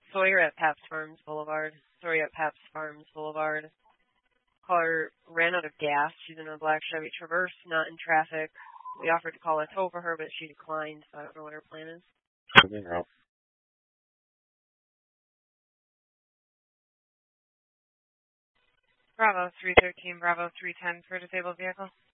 Sawyer at Pabst Farms Boulevard. Sawyer at Pabst Farms Boulevard. Caller ran out of gas. She's in a black Chevy Traverse, not in traffic. We offered to call a tow for her, but she declined, so I don't know what her plan is. Bravo 313, Bravo 310 for a disabled vehicle.